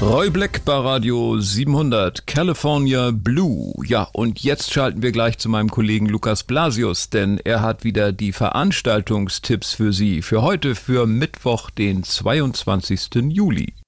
Roy Black bei Radio 700, California Blue. Ja, und jetzt schalten wir gleich zu meinem Kollegen Lukas Blasius, denn er hat wieder die Veranstaltungstipps für Sie. Für heute, für Mittwoch, den 22. Juli.